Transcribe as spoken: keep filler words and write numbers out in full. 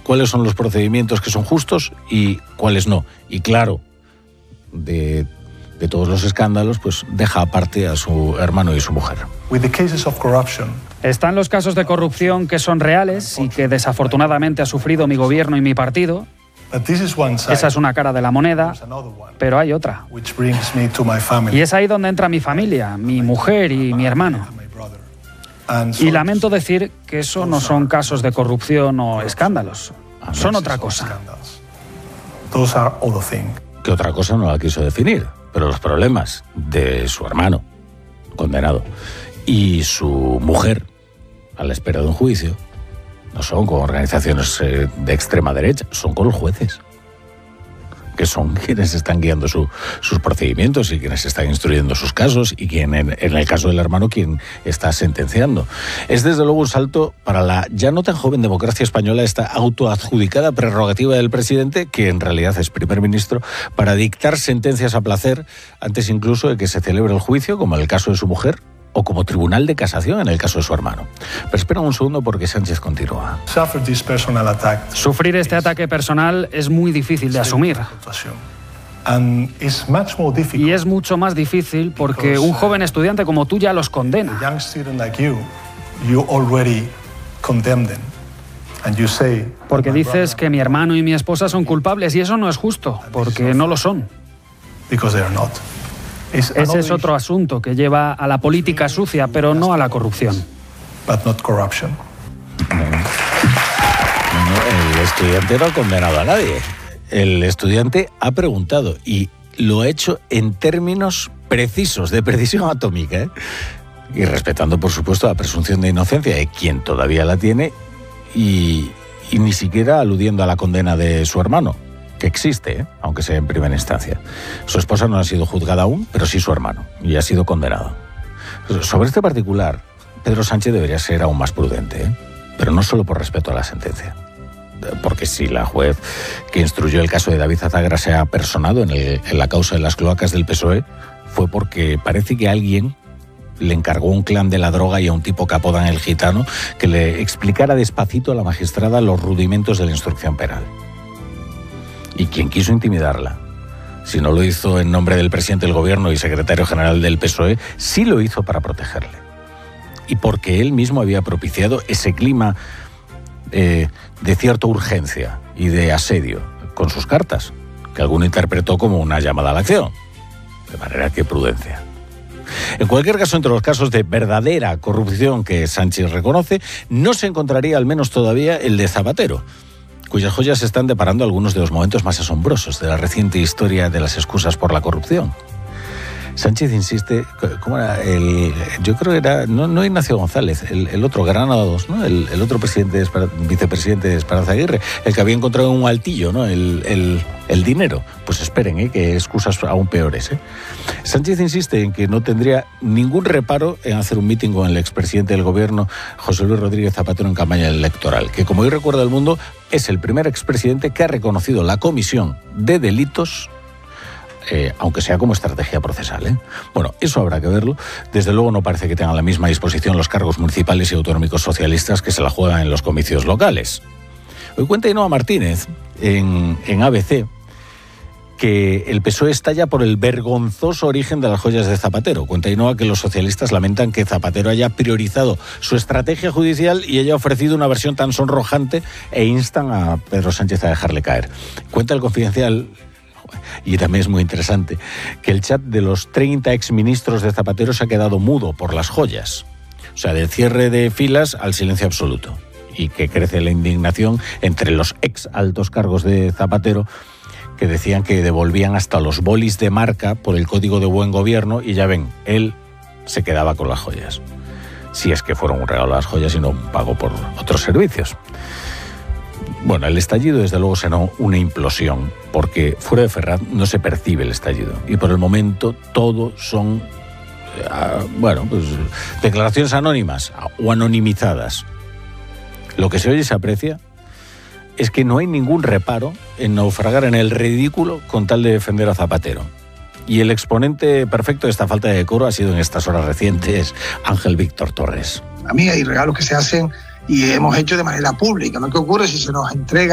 cuáles son los procedimientos que son justos y cuáles no. Y claro, de, de todos los escándalos, pues deja aparte a su hermano y su mujer. Están los casos de corrupción que son reales y que desafortunadamente ha sufrido mi gobierno y mi partido. Esa es una cara de la moneda, pero hay otra. Y es ahí donde entra mi familia, mi mujer y mi hermano. Y lamento decir que eso no son casos de corrupción o escándalos. Son otra cosa. Que otra cosa no la quiso definir, pero los problemas de su hermano, condenado, y su mujer, a la espera de un juicio, no son con organizaciones eh, de extrema derecha, son con los jueces, que son quienes están guiando su, sus procedimientos y quienes están instruyendo sus casos y quien, en, en el caso del hermano, quien está sentenciando. Es desde luego un salto para la ya no tan joven democracia española, esta autoadjudicada prerrogativa del presidente, que en realidad es primer ministro, para dictar sentencias a placer antes incluso de que se celebre el juicio, como en el caso de su mujer, o como tribunal de casación en el caso de su hermano. Pero espera un segundo porque Sánchez continúa. Sufrir este ataque personal es muy difícil de asumir. Y es mucho más difícil porque un joven estudiante como tú ya los condena. Porque dices que mi hermano y mi esposa son culpables y eso no es justo, porque no lo son. Ese es otro asunto que lleva a la política sucia, pero no a la corrupción. No, no, el estudiante no ha condenado a nadie. El estudiante ha preguntado y lo ha hecho en términos precisos, de precisión atómica, ¿eh? Y respetando, por supuesto, la presunción de inocencia de quien todavía la tiene y, y ni siquiera aludiendo a la condena de su hermano, que existe, ¿eh? Aunque sea en primera instancia. Su esposa no ha sido juzgada aún, pero sí su hermano, y ha sido condenado. Sobre este particular, Pedro Sánchez debería ser aún más prudente, ¿eh? Pero no solo por respeto a la sentencia. Porque si la juez que instruyó el caso de David Azagra se ha personado en, el, en la causa de las cloacas del P S O E, fue porque parece que alguien le encargó a un clan de la droga y a un tipo que apodan el Gitano que le explicara despacito a la magistrada los rudimentos de la instrucción penal. Y quien quiso intimidarla, si no lo hizo en nombre del presidente del gobierno y secretario general del P S O E, sí lo hizo para protegerle. Y porque él mismo había propiciado ese clima eh, de cierta urgencia y de asedio con sus cartas, que alguno interpretó como una llamada a la acción. De manera que prudencia. En cualquier caso, entre los casos de verdadera corrupción que Sánchez reconoce, no se encontraría al menos todavía el de Zapatero, cuyas joyas están deparando algunos de los momentos más asombrosos de la reciente historia de las excusas por la corrupción. Sánchez insiste, ¿cómo era? El, yo creo que era, no, no Ignacio González, el, el otro, Granados, ¿no? El, el otro presidente, de Esper, vicepresidente de Esperanza Aguirre, el que había encontrado en un altillo, ¿no? El, el, el dinero. Pues esperen, ¿eh? Que excusas aún peores, ¿eh? Sánchez insiste en que no tendría ningún reparo en hacer un mitin con el expresidente del gobierno, José Luis Rodríguez Zapatero, en campaña electoral, que, como hoy recuerda el mundo, es el primer expresidente que ha reconocido la comisión de delitos, Eh, aunque sea como estrategia procesal, ¿eh? Bueno, eso habrá que verlo. Desde luego no parece que tengan la misma disposición los cargos municipales y autonómicos socialistas que se la juegan en los comicios locales. Hoy cuenta Ainhoa Martínez en, en A B C que el P S O E estalla por el vergonzoso origen de las joyas de Zapatero. Cuenta Ainhoa que los socialistas lamentan que Zapatero haya priorizado su estrategia judicial y haya ofrecido una versión tan sonrojante e instan a Pedro Sánchez a dejarle caer. Cuenta el Confidencial, y también es muy interesante, que el chat de los treinta exministros de Zapatero se ha quedado mudo por las joyas. O sea, del cierre de filas al silencio absoluto. Y que crece la indignación entre los ex altos cargos de Zapatero, que decían que devolvían hasta los bolis de marca por el código de buen gobierno, y ya ven, él se quedaba con las joyas. Si es que fueron un regalo las joyas y no un pago por otros servicios. Bueno, el estallido desde luego será una implosión, porque fuera de Ferraz no se percibe el estallido. Y por el momento todo son, eh, bueno, pues declaraciones anónimas o anonimizadas. Lo que se oye y se aprecia es que no hay ningún reparo en naufragar en el ridículo con tal de defender a Zapatero. Y el exponente perfecto de esta falta de decoro ha sido en estas horas recientes Ángel Víctor Torres. A mí hay regalos que se hacen y hemos hecho de manera pública, ¿no? ¿Qué ocurre si se nos entrega